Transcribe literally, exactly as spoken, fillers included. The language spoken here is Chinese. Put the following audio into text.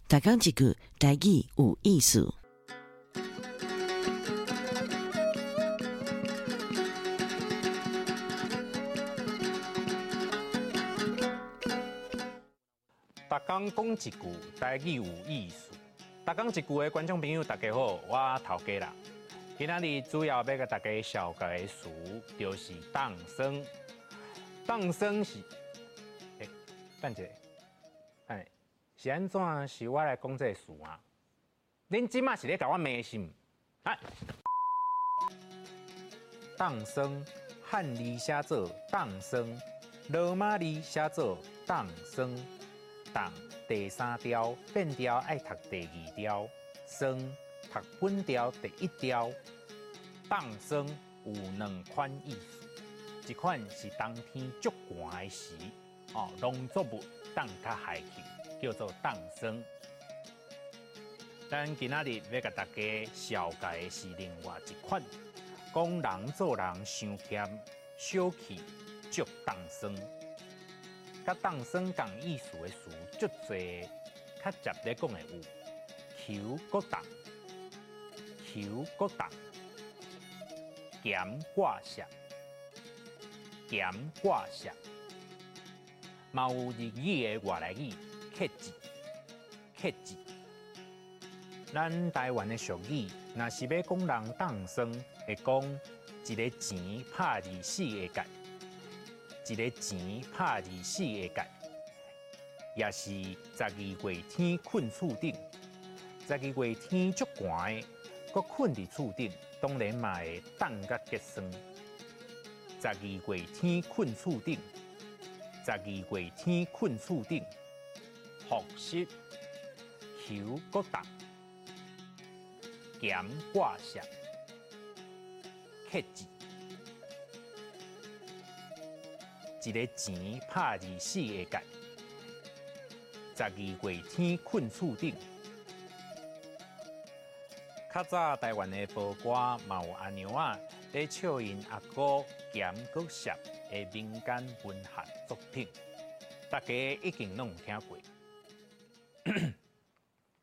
大讲一句台语有意思。 大讲讲一句台语有意思。大讲一句的观众朋友，大家好，我头家啦。今仔日主要要甲大家绍介的词，就是当生。当生是，诶、欸，等一下，哎，是安怎？是我来讲这个词啊？恁即马是咧甲我迷信？哎，当生，汉字写做当生，罗马字写做当生。当第三条变调爱读第二条，生读本调第一条。当生有两款意思，一款是冬天足寒的时，哦，农作物冻较害去，叫做当生。咱今仔日要甲大家绍介的是另外一款，讲人做人伤欠，小气足当生。甲当生共意思的词足侪，较直咧讲的有求国当、求国当、咸挂石、咸挂石，嘛有日语的外来语克字、克字。咱台湾的俗语，若是要讲人当生，会讲一个钱拍二死的界。一个钱拍二死的界，也是十二月天困厝顶，十二月天足寒的，搁困伫厝顶，当然嘛会冻甲结霜。十二月天困厝顶，十二月天困厝顶，复习求国冻，咸挂石，克字。一个钱拍二死的界，十二月天困厝顶。较早台湾的报歌嘛有阿娘啊，咧笑因阿哥咸国石的民间文学作品，大家一定拢有听过。